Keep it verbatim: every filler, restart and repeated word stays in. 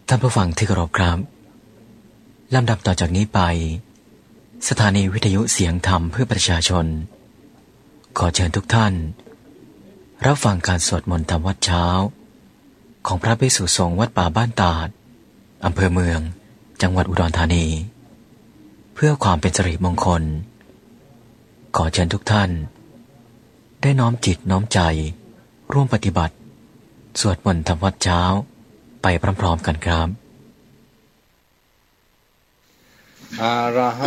ท่านผู้ฟังที่เคารพครับลำดับต่อจากนี้ไปสถานีวิทยุเสียงธรรมเพื่อประชาชนขอเชิญทุกท่านรับฟังการสวดมนต์ธรรมวัดเช้าของพระภิกษุสงฆ์วัดป่าบ้านตาดอำเภอเมืองจังหวัดอุดรธานีเพื่อความเป็นสิริมงคลขอเชิญทุกท่านได้น้อมจิตน้อมใจร่วมปฏิบัติสวดมนต์ธรรมวัดเช้าไปพร้อมๆกันครับอะระห